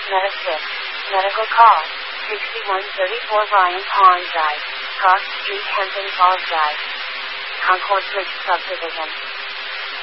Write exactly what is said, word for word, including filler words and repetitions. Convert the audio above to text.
Medifix. Medical call. sixty-one thirty-four Bryant Pond Drive. Cross Street, Hampton Falls Drive. Concord Bridge Subdivision.